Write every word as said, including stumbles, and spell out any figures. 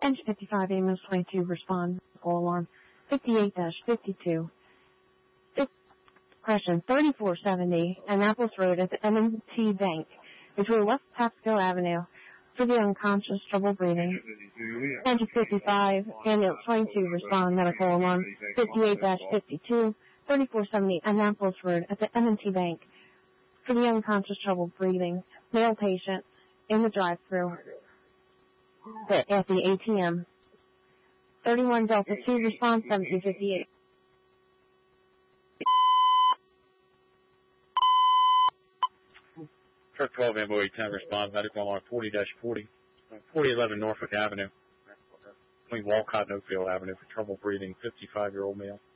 Engine fifty-five, ambulance twenty-two, respond, call alarm fifty-eight dash fifty-two. Question thirty-four seventy, Annapolis Road at the M and T Bank, between West Pasco Avenue, for the unconscious, trouble breathing. Engine fifty-five, ambulance twenty-two, respond, medical alarm fifty-eight dash fifty-two. thirty-four seventy, Annapolis Road at the M and T Bank, for the unconscious, trouble breathing. Male patient in the drive-thru at the A T M. thirty-one Delta two, response seventeen fifty-eight. Truck twelve, Ambo eight ten, response, medical alarm forty dash forty, forty eleven Norfolk Avenue, between Walcott and Oakville Avenue, for trouble breathing, fifty-five-year-old male.